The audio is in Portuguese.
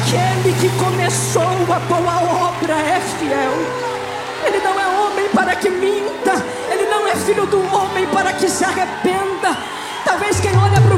aquele que começou a boa obra é fiel. Ele não é homem para que minta, ele não é filho do homem para que se arrependa. Talvez quem olha para